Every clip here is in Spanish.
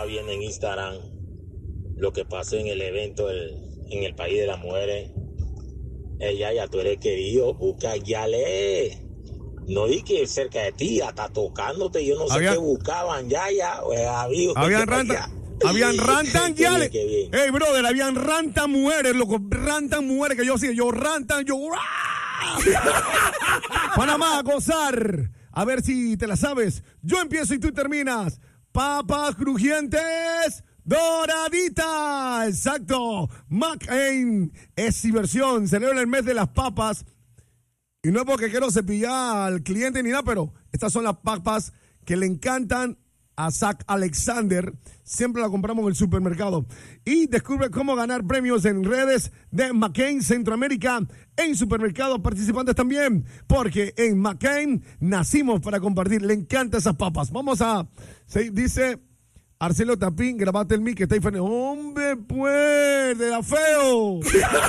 viendo en Instagram lo que pasó en el evento en el país de las mujeres. Ya tú eres querido, busca guiale. No di que cerca de ti, hasta tocándote, yo no sé qué buscaban, Habían rantan guiales. Ey, brother, habían rantan mujeres, loco, rantan mujeres que yo sí, yo rantan, yo... Panamá, a gozar. A ver si te la sabes. Yo empiezo y tú terminas. Papas crujientes doraditas. Exacto. McCain es diversión. Celebra el mes de las papas. Y no es porque quiero cepillar al cliente ni nada, pero estas son las papas que le encantan a Zach Alexander. Siempre la compramos en el supermercado. Y descubre cómo ganar premios en redes de McCain Centroamérica en supermercados participantes también. Porque en McCain nacimos para compartir. Le encantan esas papas. Vamos a... Dice Arcelo Tapín, grabate el mic que está diferente. ¡Hombre, pues! ¡Te da feo!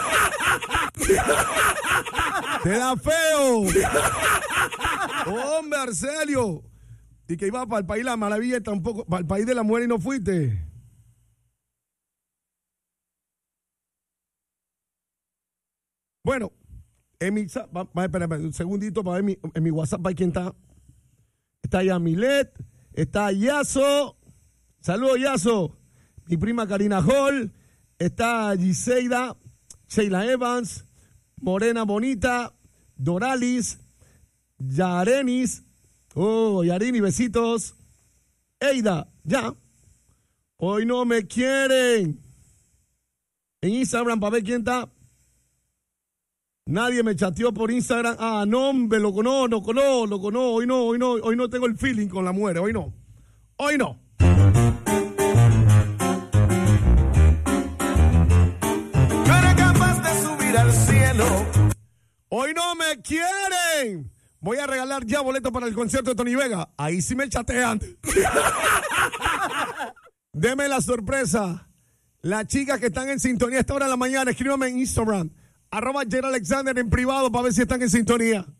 ¡Te da feo! ¡Hombre, Arcelio! Y que iba para el país de la maravilla, tampoco, para el país de la mujer y no fuiste. Bueno, en mi, espera, un segundito para ver en mi WhatsApp, para quién está. Está Yamilet, está Yaso. Saludos, Yaso. Mi prima Karina Hall. Está Giseida, Sheila Evans, Morena Bonita, Doralis, Yarenis. Oh, Yarini, besitos. Eida, ya. Hoy no me quieren. En Instagram, para ver quién está. Nadie me chateó por Instagram. Ah, no, hombre, loco, no. Hoy no tengo el feeling con la mujer. Hoy no. No eres capaz de subir al cielo. Hoy no me quieren. Voy a regalar ya boletos para el concierto de Tony Vega. Ahí sí me chatean. Deme la sorpresa. Las chicas que están en sintonía a esta hora de la mañana, escríbame en Instagram. @JerAlexander en privado para ver si están en sintonía.